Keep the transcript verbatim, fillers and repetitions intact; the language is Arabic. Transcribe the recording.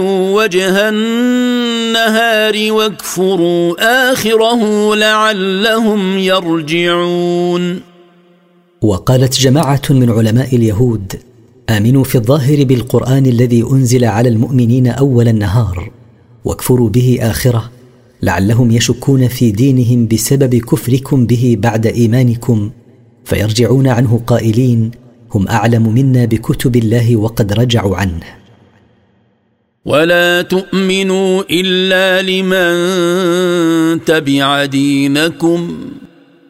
وجه النهار واكفروا آخره لعلهم يرجعون. وقالت جماعة من علماء اليهود: آمنوا في الظاهر بالقرآن الذي أنزل على المؤمنين أول النهار، واكفروا به آخره، لعلهم يشكون في دينهم بسبب كفركم به بعد إيمانكم، فيرجعون عنه قائلين: هم أعلم منا بكتب الله وقد رجعوا عنه. ولا تؤمنوا إلا لمن تبع دينكم